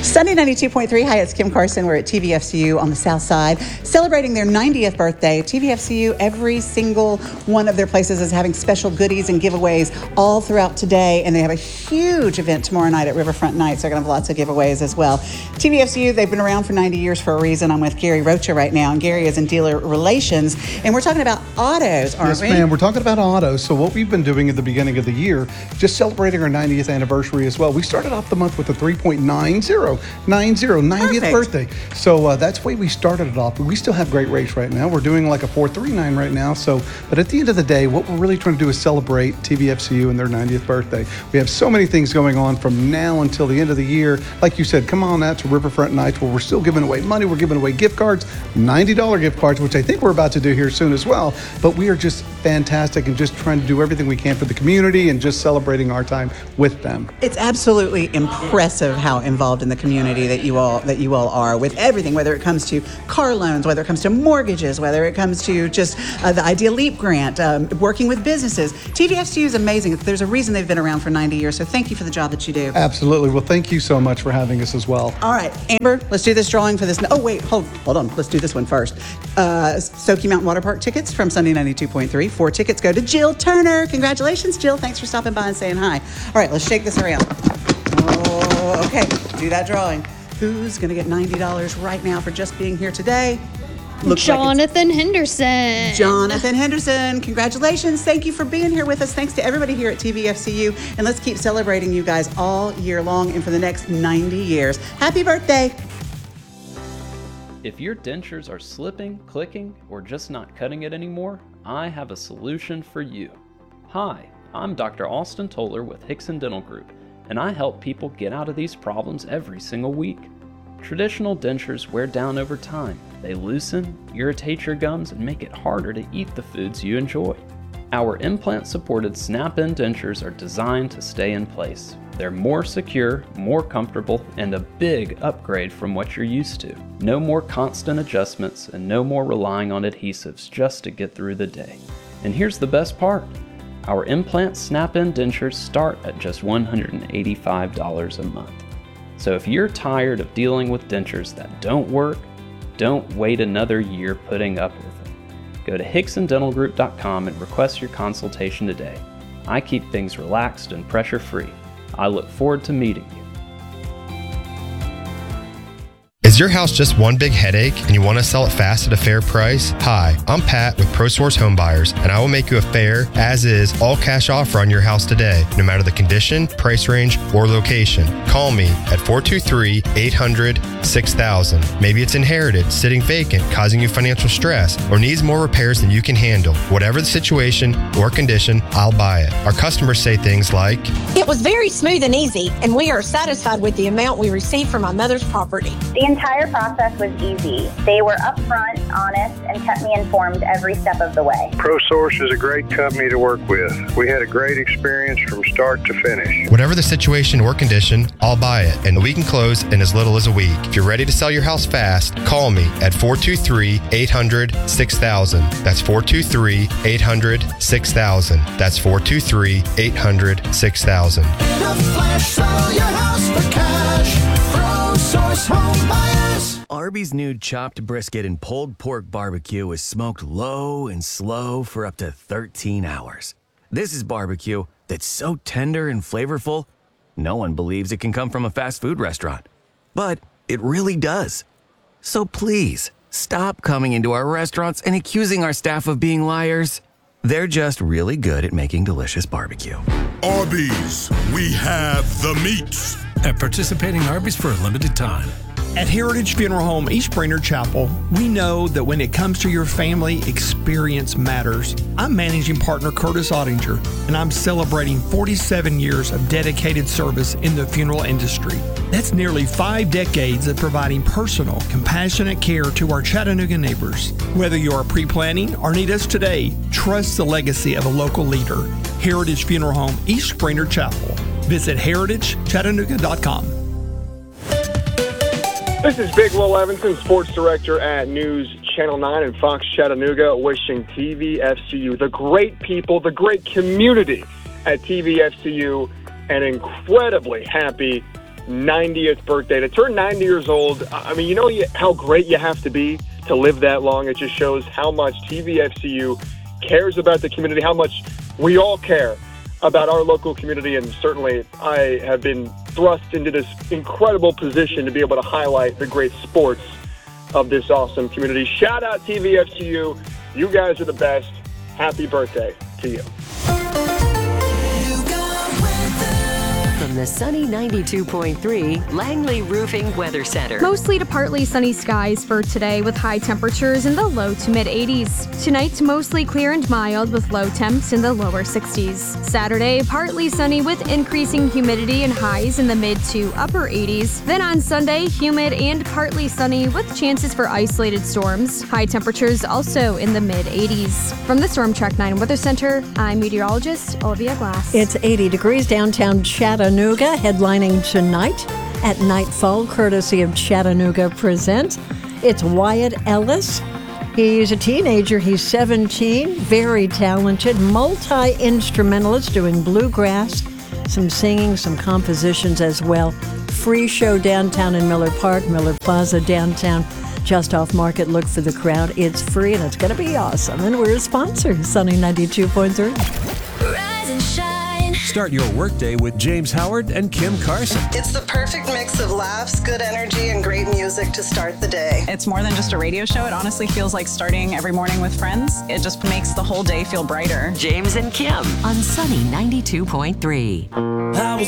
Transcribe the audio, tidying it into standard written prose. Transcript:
Sunday 92.3. Hi, it's Kim Carson. We're at TVFCU on the South Side, celebrating their 90th birthday. TVFCU, every single one of their places is having special goodies and giveaways all throughout today, and they have a huge event tomorrow night at Riverfront Nights. They're going to have lots of giveaways as well. TVFCU, they've been around for 90 years for a reason. I'm with Gary Rocha right now, and Gary is in dealer relations, and we're talking about autos, aren't we? Yes, ma'am. We're talking about autos. So what we've been doing at the beginning of the year, just celebrating our 90th anniversary as well. We started off the month with a 3.90 90th birthday. So that's the way we started it off. But we still have great rates right now. We're doing like a 439 right now. So, but at the end of the day, what we're really trying to do is celebrate TVFCU and their 90th birthday. We have so many things going on from now until the end of the year. Like you said, come on out to Riverfront Nights where we're still giving away money. We're giving away gift cards, $90 gift cards, which I think we're about to do here soon as well. But we are just fantastic and just trying to do everything we can for the community and just celebrating our time with them. It's absolutely impressive how involved in the community that you all are with everything, whether it comes to car loans, whether it comes to mortgages, whether it comes to just the Idea Leap grant, working with businesses. TVFCU is amazing. There's a reason they've been around for 90 years, so thank you for the job that you do. Absolutely. Well, thank you so much for having us as well. All right, Amber, let's do this drawing for this. Oh, wait, hold on. Let's do this one first. Soaky Mountain Water Park tickets from Sunday 92.3. 4 tickets go to Jill Turner. Congratulations, Jill. Thanks for stopping by and saying hi. All right, let's shake this around. Oh, okay, do that drawing. Who's going to get $90 right now for just being here today? Looks Jonathan Henderson. Jonathan Henderson, congratulations. Thank you for being here with us. Thanks to everybody here at TVFCU. And let's keep celebrating you guys all year long and for the next 90 years. Happy birthday. If your dentures are slipping, clicking, or just not cutting it anymore, I have a solution for you. Hi, I'm Dr. Austin Toller with Hickson Dental Group, and I help people get out of these problems every single week. Traditional dentures wear down over time. They loosen, irritate your gums, and make it harder to eat the foods you enjoy. Our implant-supported snap-in dentures are designed to stay in place. They're more secure, more comfortable, and a big upgrade from what you're used to. No more constant adjustments and no more relying on adhesives just to get through the day. And here's the best part. Our implant snap-in dentures start at just $185 a month. So if you're tired of dealing with dentures that don't work, don't wait another year putting up with them. Go to HicksonDentalGroup.com and request your consultation today. I keep things relaxed and pressure-free. I look forward to meeting you. Is your house just one big headache and you want to sell it fast at a fair price? Hi, I'm Pat with ProSource Home Buyers, and I will make you a fair, as-is, all-cash offer on your house today, no matter the condition, price range, or location. Call me at 423-800-6000. Maybe it's inherited, sitting vacant, causing you financial stress, or needs more repairs than you can handle. Whatever the situation or condition, I'll buy it. Our customers say things like, "It was very smooth and easy, and we are satisfied with the amount we received from my mother's property." The entire process was easy. They were upfront, honest, and kept me informed every step of the way. ProSource is a great company to work with. We had a great experience from start to finish. Whatever the situation or condition, I'll buy it, and we can close in as little as a week. If you're ready to sell your house fast, call me at 423-800-6000. That's 423-800-6000. That's 423-800-6000. In a flash, sell your house for cash. ProSource Home Buyers. Arby's new chopped brisket and pulled pork barbecue is smoked low and slow for up to 13 hours. This is barbecue that's so tender and flavorful, no one believes it can come from a fast food restaurant. But it really does. So please, stop coming into our restaurants and accusing our staff of being liars. They're just really good at making delicious barbecue. Arby's, we have the meats. At participating Arby's for a limited time. At Heritage Funeral Home East Brainerd Chapel, we know that when it comes to your family, experience matters. I'm managing partner Curtis Ottinger, and I'm celebrating 47 years of dedicated service in the funeral industry. That's nearly 5 decades of providing personal, compassionate care to our Chattanooga neighbors. Whether you are pre-planning or need us today, trust the legacy of a local leader. Heritage Funeral Home East Brainerd Chapel. Visit heritagechattanooga.com. This is Big Will Evanson, Sports Director at News Channel 9 and Fox Chattanooga, wishing TVFCU, the great people, the great community at TVFCU, an incredibly happy 90th birthday. To turn 90 years old, I mean, you know how great you have to be to live that long. It just shows how much TVFCU cares about the community, how much we all care about our local community, and certainly I have been thrust into this incredible position to be able to highlight the great sports of this awesome community. Shout out TVFCU. You guys are the best. Happy birthday to you. From the sunny 92.3 Langley Roofing Weather Center. Mostly to partly sunny skies for today with high temperatures in the low to mid 80s. Tonight, mostly clear and mild with low temps in the lower 60s. Saturday, partly sunny with increasing humidity and highs in the mid to upper 80s. Then on Sunday, humid and partly sunny with chances for isolated storms. High temperatures also in the mid 80s. From the Storm Track 9 Weather Center, I'm meteorologist Olivia Glass. It's 80 degrees downtown Chattanooga, headlining tonight at Nightfall, courtesy of Chattanooga Presents. It's Wyatt Ellis. He's a teenager. He's 17, very talented, multi-instrumentalist, doing bluegrass, some singing, some compositions as well. Free show downtown in Miller Park, Miller Plaza downtown, just off Market. Look for the crowd. It's free and it's going to be awesome. And we're a sponsor, Sunny 92.3. Rise and shine. Start your workday with James Howard and Kim Carson. It's the perfect mix of laughs, good energy, and great music to start the day. It's more than just a radio show. It honestly feels like starting every morning with friends. It just makes the whole day feel brighter. James and Kim on Sunny 92.3.